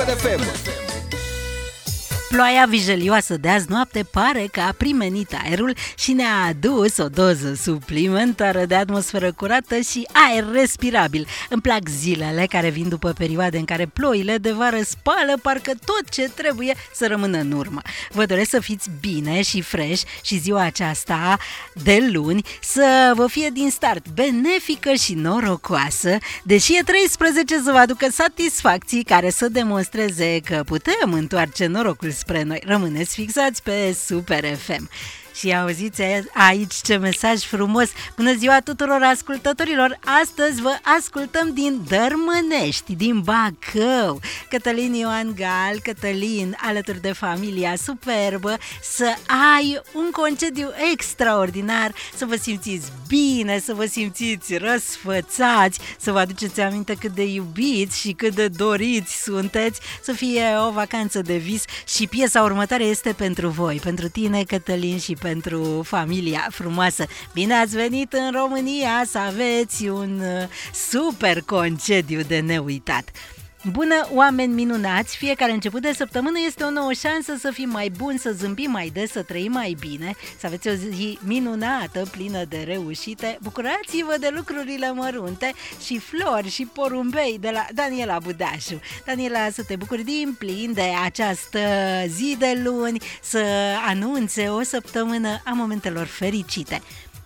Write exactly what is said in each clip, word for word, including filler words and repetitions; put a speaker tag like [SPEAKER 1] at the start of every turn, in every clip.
[SPEAKER 1] Super F M.
[SPEAKER 2] Ploaia vijelioasă de azi noapte pare că a primenit aerul și ne-a adus o doză suplimentară de atmosferă curată și aer respirabil. Îmi plac zilele care vin după perioade în care ploile de vară spală parcă tot ce trebuie să rămână în urmă. Vă doresc să fiți bine și fresh și ziua aceasta de luni să vă fie din start benefică și norocoasă, deși e treisprezece să vă aducă satisfacții care să demonstreze că putem întoarce norocul spre noi. Rămâneți fixați pe Super F M. Și auziți aici ce mesaj frumos. Bună ziua tuturor ascultătorilor. Astăzi vă ascultăm din Dărmănești, din Bacău. Cătălin Ioan Gal, Cătălin, alături de familia superbă, să ai un concediu extraordinar, să vă simțiți bine, să vă simțiți răsfățați, să vă aduceți aminte cât de iubiți și cât de doriți sunteți, să fie o vacanță de vis. Și piesa următoare este pentru voi, pentru tine, Cătălin, și pentru familia frumoasă. Bine ați venit în România, să aveți un super concediu de neuitat. Bună, oameni minunați! Fiecare început de săptămână este o nouă șansă să fim mai buni, să zâmbim mai des, să trăim mai bine, să aveți o zi minunată, plină de reușite. Bucurați-vă de lucrurile mărunte și flori și porumbei de la Daniela Budașu. Daniela, să te bucuri din plin de această zi de luni, să anunțe o săptămână a momentelor fericite.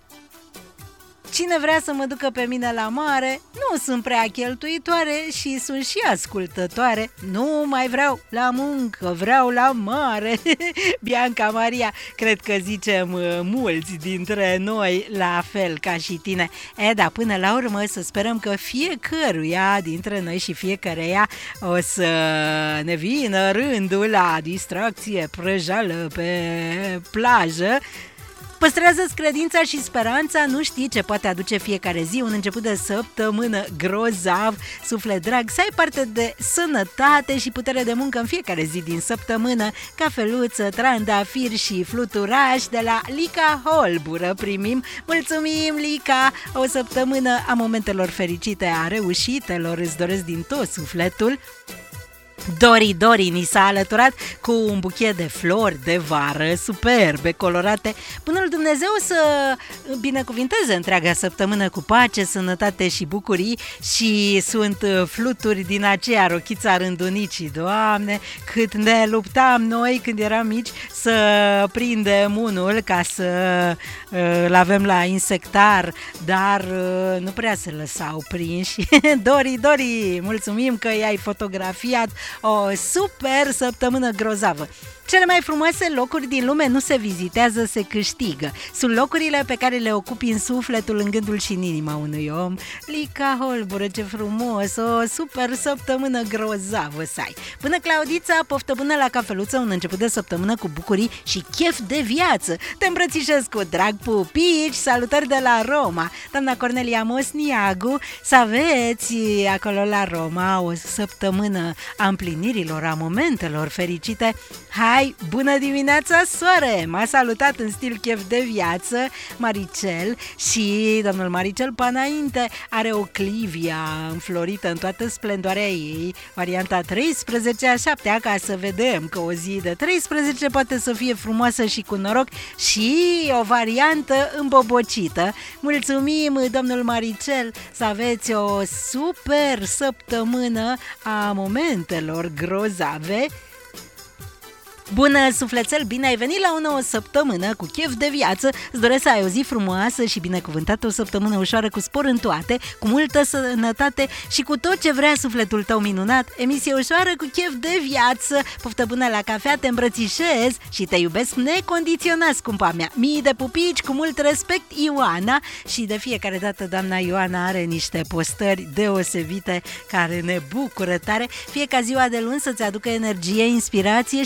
[SPEAKER 2] Cine vrea să mă ducă pe mine la mare, nu sunt prea cheltuitoare și sunt și ascultătoare. Nu mai vreau la muncă, vreau la mare. Bianca Maria, cred că zicem mulți dintre noi la fel ca și tine. E, da, până la urmă să sperăm că fiecăruia dintre noi și fiecăreia o să ne vină rândul la distracție, prăjală pe plajă. Păstrează-ți credința și speranța, nu știi ce poate aduce fiecare zi, un început de săptămână grozav, suflet drag, să ai parte de sănătate și putere de muncă în fiecare zi din săptămână, cafeluță, trandafiri și fluturași de la Lica Holbură primim. Mulțumim, Lica! O săptămână a momentelor fericite, a reușitelor, îți doresc din tot sufletul. Dori, Dori ni s-a alăturat cu un buchet de flori de vară superbe, colorate. Bunul Dumnezeu să binecuvinteze întreaga săptămână cu pace, sănătate și bucurii. Și sunt fluturi din aceea, rochița rândunicii. Doamne, cât ne luptam noi când eram mici să prindem unul ca să îl avem la insectar, dar nu prea se lăsau prinși. Dori, Dori, mulțumim că i-ai fotografiat. O super săptămână grozavă! Cele mai frumoase locuri din lume nu se vizitează, se câștigă. Sunt locurile pe care le ocupi în sufletul, în gândul și în inima unui om. Lica Holbură, ce frumos! O super săptămână grozavă să ai! Până Claudița, poftă bună la cafeluță, un început de săptămână cu bucurii și chef de viață. Te îmbrățișez cu drag, pupici, salutări de la Roma. Doamna Cornelia Mosniagu, să aveți acolo la Roma o săptămână a împlinirilor, a momentelor fericite. Hai, bună dimineața, soare! M-a salutat în stil chef de viață Maricel și domnul Maricel pe înainte are o Clivia înflorită în toată splendoarea ei, varianta treisprezece a șaptea, ca să vedem că o zi de treisprezece poate să fie frumoasă și cu noroc, și o variantă îmbobocită. Mulțumim, domnul Maricel, să aveți o super săptămână a momentelor grozave. Bună, sufletel, bine ai venit la o nouă săptămână cu chef de viață. Îți doresc să ai o zi frumoasă și binecuvântată, o săptămână ușoară cu spor în toate, cu multă sănătate și cu tot ce vrea sufletul tău minunat. Emisie ușoară cu chef de viață. Poftă bună la cafea, te îmbrățișez și te iubesc necondiționat, scumpa mea. Mii de pupici, cu mult respect, Ioana. Și de fiecare dată doamna Ioana are niște postări deosebite care ne bucură tare. Fie ca ziua de luni să-ți aducă energie, inspirație și bucurie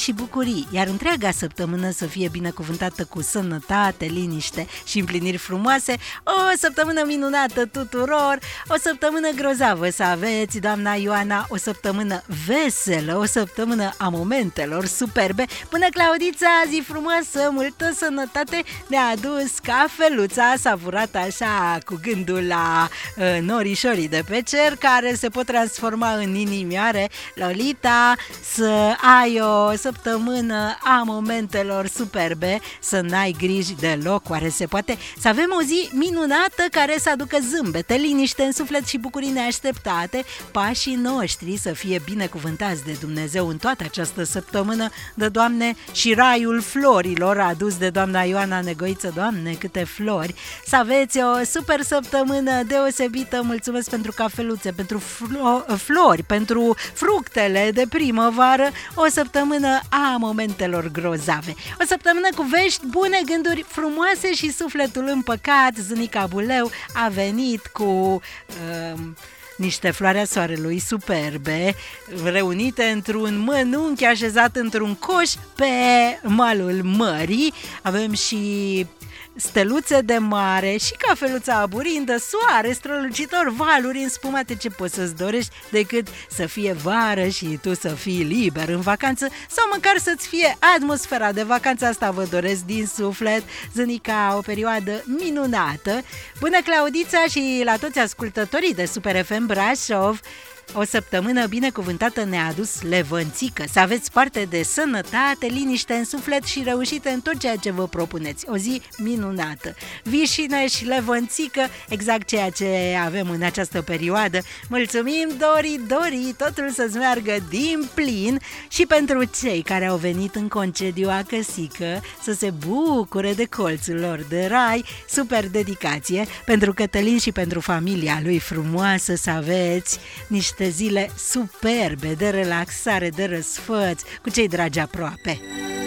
[SPEAKER 2] bucurii, iar întreaga săptămână să fie binecuvântată cu sănătate, liniște și împliniri frumoase. O săptămână minunată tuturor, o săptămână grozavă să aveți, doamna Ioana, o săptămână veselă, o săptămână a momentelor superbe. Până Claudița, zi frumoasă, multă sănătate, ne-a adus cafeluța savurată așa cu gândul la uh, norișorii de pe cer care se pot transforma în inimioare. Lolita, să ai o săptămână a momentelor superbe, să n-ai griji deloc, oare se poate? Să avem o zi minunată care să aducă zâmbete, liniște în suflet și bucurii neașteptate, pașii noștri să fie binecuvântați de Dumnezeu în toată această săptămână, de Doamne, și raiul florilor adus de doamna Ioana Negoiță. Doamne, câte flori! Să aveți o super săptămână deosebită, mulțumesc pentru cafeluțe, pentru flo- flori, pentru fructele de primăvară, o săptămână a momentelor grozave, o săptămână cu vești bune, gânduri frumoase și sufletul împăcat. Zânica Buleu a venit cu uh, niște floarea soarelui superbe, reunite într-un mănunchi așezat într-un coș pe malul mării. Avem și steluțe de mare și cafeluța aburindă, soare strălucitor, valuri înspumate. Ce poți să-ți dorești decât să fie vară și tu să fii liber în vacanță, sau măcar să-ți fie atmosfera de vacanță. Asta vă doresc din suflet. Zânica, o perioadă minunată. Bună Claudița și la toți ascultătorii de Super F M Brașov. O săptămână binecuvântată ne-a adus Levănțică. Să aveți parte de sănătate, liniște în suflet și reușite în tot ceea ce vă propuneți. O zi minunată. Vișine și Levănțică, exact ceea ce avem în această perioadă. Mulțumim, Dori, Dori, totul să-ți meargă din plin. Și pentru cei care au venit în concediu acăsică, să se bucure de colțul lor de rai. Super dedicație pentru Cătălin și pentru familia lui frumoasă. Să aveți niște zile superbe de relaxare, de răsfăț cu cei dragi aproape.